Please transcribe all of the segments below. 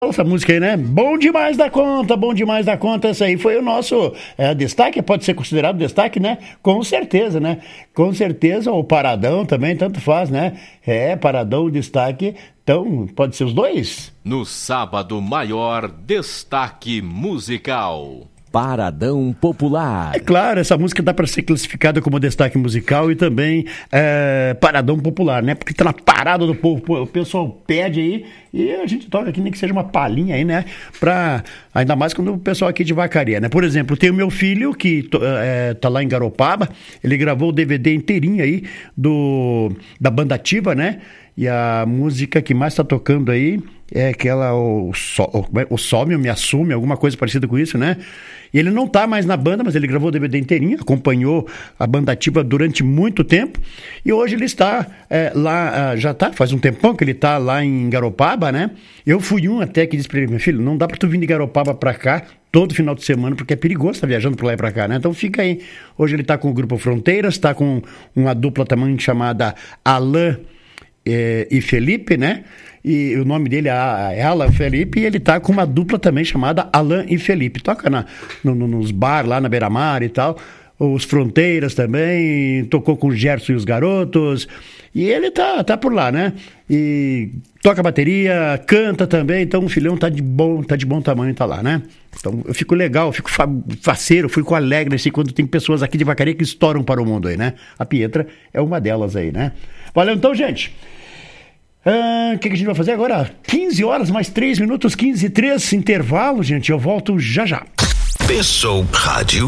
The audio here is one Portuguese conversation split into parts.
Essa música aí, né? Bom demais da conta, bom demais da conta. Esse aí foi o nosso destaque, pode ser considerado destaque, né? Com certeza, né? Com certeza, o Paradão também, tanto faz, né? Paradão, destaque, então pode ser os dois. No sábado maior, destaque musical. Paradão Popular. É claro, essa música dá para ser classificada como destaque musical e também Paradão Popular, né? Porque tá na parada do povo, o pessoal pede aí e a gente toca aqui, nem que seja uma palhinha aí, né? Ainda mais quando o pessoal aqui de Vacaria, né? Por exemplo, tem o meu filho que tá lá em Garopaba, ele gravou o DVD inteirinho aí da Banda Ativa, né? E a música que mais tá tocando aí é aquela, o Sol Me Assume, alguma coisa parecida com isso, né? E ele não tá mais na banda, mas ele gravou o DVD inteirinho, acompanhou a Banda Ativa durante muito tempo, e hoje ele está lá, faz um tempão que ele tá lá em Garopaba, né? Eu fui até que disse pra ele: meu filho, não dá pra tu vir de Garopaba pra cá todo final de semana, porque é perigoso estar viajando pra lá e pra cá, né? Então fica aí. Hoje ele tá com o Grupo Fronteiras, tá com uma dupla também chamada Alan e Felipe, né? E o nome dele é Alan Felipe, e ele tá com uma dupla também chamada Alan e Felipe. Toca nos bar lá na Beira-Mar e tal. Os Fronteiras também, tocou com o Gerson e os Garotos. E ele tá por lá, né? E toca bateria, canta também. Então o filhão tá de bom tamanho, tá lá, né? Então eu fico legal, eu fico faceiro, fico alegre assim, quando tem pessoas aqui de Vacaria que estouram para o mundo aí, né? A Pietra é uma delas aí, né? Valeu então, gente. O que a gente vai fazer agora? 15 horas mais 3 minutos, 15 e 3, intervalo, gente. Eu volto já já. Pensou Rádio.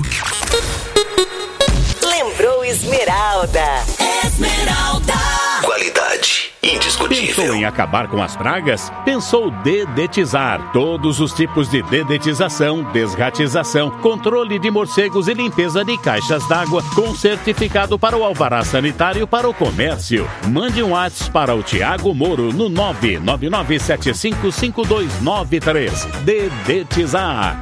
Lembrou Esmeralda. Esmeralda. Qualidade indiscutível. Pensou em acabar com as pragas? Pensou dedetizar. Todos os tipos de dedetização, desratização, controle de morcegos e limpeza de caixas d'água com certificado para o alvará sanitário para o comércio. Mande um WhatsApp para o Tiago Moro no 999755293. Dedetizar.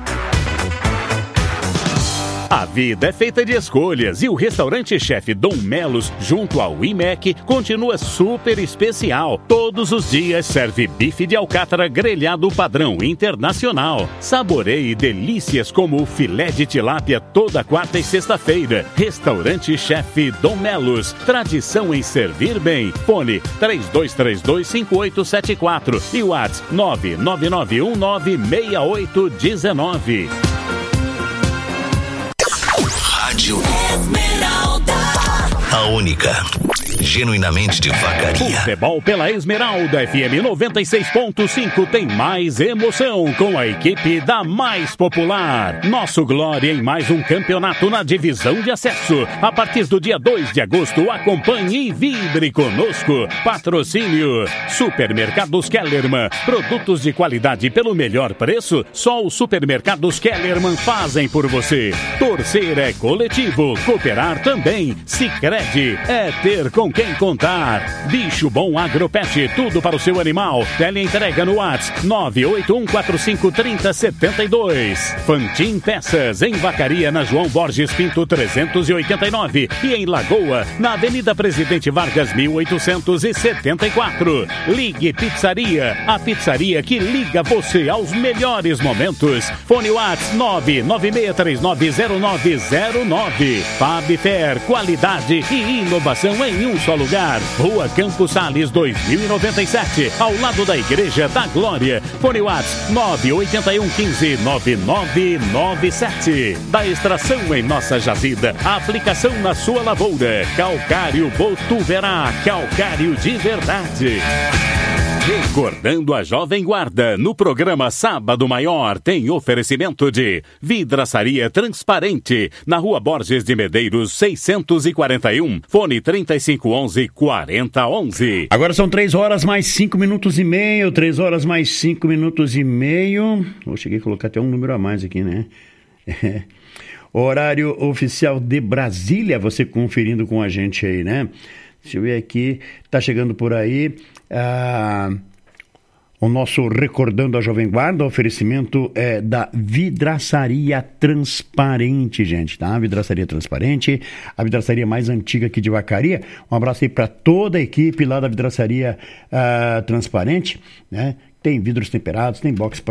A vida é feita de escolhas e o restaurante Chefe Dom Melos, junto ao IMEC, continua super especial. Todos os dias serve bife de alcatra grelhado padrão internacional. Saboreie delícias como o filé de tilápia toda quarta e sexta-feira. Restaurante Chefe Dom Melos, tradição em servir bem. Fone 3232-5874 e WhatsApp 999196819. Rádio Esmeralda. A única, genuinamente de Vacaria. Futebol pela Esmeralda FM 96.5 tem mais emoção com a equipe da mais popular. Nosso Glória em mais um campeonato na divisão de acesso. A partir do dia 2 de agosto, acompanhe e vibre conosco. Patrocínio Supermercados Kellerman. Produtos de qualidade pelo melhor preço, só os Supermercados Kellerman fazem por você. Torcer é coletivo, cooperar também. Sicredi é ter com quem contar. Bicho Bom Agropet, tudo para o seu animal. Teleentrega no WhatsApp 981453072. Fantin Peças, em Vacaria, na João Borges Pinto 389 e em Lagoa, na Avenida Presidente Vargas 1874. Ligue Pizzaria, a pizzaria que liga você aos melhores momentos. Fone WhatsApp 996390909. Fabfer, qualidade e inovação em um só lugar. Rua Campos Sales 2097, ao lado da Igreja da Glória. Fone WhatsApp 981159997. Da extração em nossa jazida, a aplicação na sua lavoura. Calcário Botuverá, calcário de verdade. Recordando a Jovem Guarda, no programa Sábado Maior tem oferecimento de Vidraçaria Transparente, na Rua Borges de Medeiros 641, fone 3511-4011. Agora são 3 horas mais 5 minutos e meio, 3 horas mais 5 minutos e meio. Eu cheguei a colocar até um número a mais aqui, né? Horário oficial de Brasília, você conferindo com a gente aí, né? Deixa eu ver aqui, tá chegando por aí o nosso Recordando a Jovem Guarda. O oferecimento é da Vidraçaria Transparente, gente, tá? Vidraçaria Transparente, a vidraçaria mais antiga aqui de Vacaria. Um abraço aí para toda a equipe lá da Vidraçaria Transparente, né? tem vidros temperados, tem box